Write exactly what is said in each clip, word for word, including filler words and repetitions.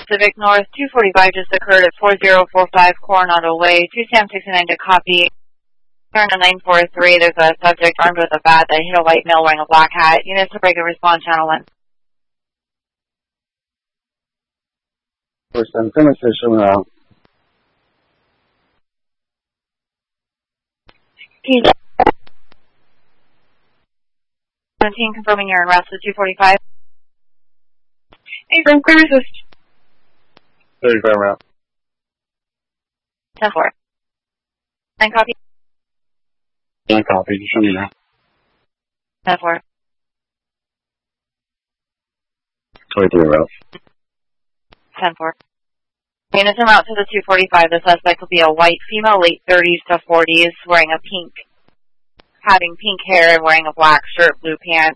Civic North two forty-five just occurred at four zero four five Coronado Way, two Sam sixty-nine to copy. Turn to nine four three, there's a subject armed with a bat that hit a white male wearing a black hat. Units to break and respond, channel one. Pues antenas es una... seventeen, confirming you're in route to two forty-five. Hey, from Clear Assist. thirty-five route. ten four. nine copy. One copy, just show me now. ten four. twenty-three route. ten four. Units en route to the two forty-five. The suspect will be a white female, late thirties to forties, wearing a pink, having pink hair and wearing a black shirt, blue pants.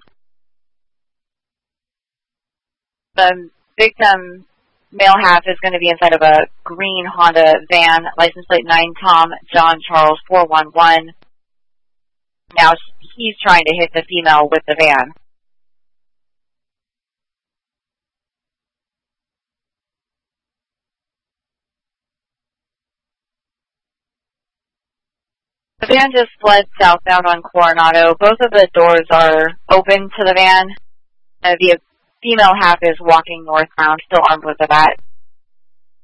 The victim, male half, is going to be inside of a green Honda van, license plate nine Tom John Charles four one one. Now he's trying to hit the female with the van. The van just fled southbound on Coronado. Both of the doors are open to the van. Uh, the female half is walking northbound, still armed with a bat.